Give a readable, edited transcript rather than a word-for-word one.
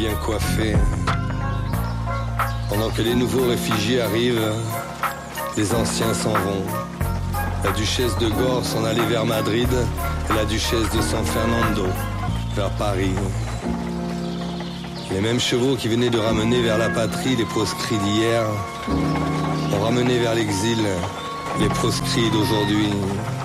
bien coiffés. Pendant que les nouveaux réfugiés arrivent, les anciens s'en vont. La duchesse de Gore s'en allait vers Madrid et la duchesse de San Fernando vers Paris. Les mêmes chevaux qui venaient de ramener vers la patrie les proscrits d'hier ont ramené vers l'exil les proscrits d'aujourd'hui.